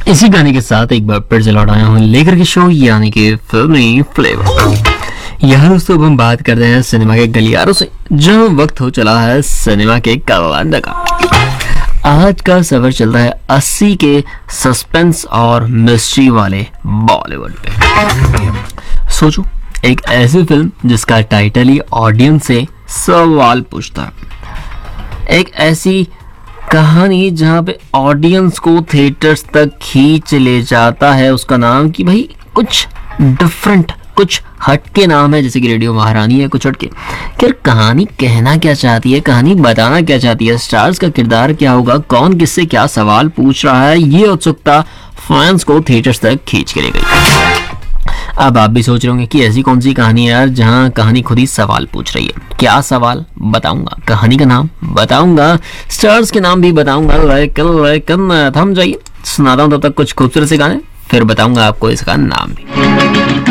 इसी गाने के साथ एक बार फिर से लौट आया हूँ लेकर के शो यानी कि फिल्मी फ्लेवर। यहाँ दोस्तों अब हम बात कर रहे हैं सिनेमा के गलियारों से, जहाँ वक्त हो चला है सिनेमा के कैलेंडर का। आज का सफर चल रहा है 80 के सस्पेंस और मिस्ट्री वाले बॉलीवुड पे। सोचो, एक ऐसी फिल्म जिसका टाइटल ही ऑडियंस से सवाल पूछता है, एक ऐसी कहानी जहां पे ऑडियंस को थिएटर्स तक खींच ले जाता है। उसका नाम कि भाई कुछ डिफरेंट, कुछ हटके नाम है, जैसे कि रेडियो महारानी है, कुछ हटके। यार कहानी कहना क्या चाहती है, कहानी बताना क्या चाहती है, स्टार्स का किरदार क्या होगा, कौन किससे क्या सवाल पूछ रहा है, ये उत्सुकता फैंस को थिएटर्स तक खींच के ले गई। अब आप भी सोच रहे होंगे कि ऐसी कौन सी कहानी है यार जहां कहानी खुद ही सवाल पूछ रही है। क्या सवाल बताऊंगा, कहानी का नाम बताऊंगा, स्टार्स के नाम भी बताऊंगा, लेकिन थम जाइए, सुनाता हूं तब तक कुछ खूबसूरत से गाने, फिर बताऊंगा आपको इसका नाम भी।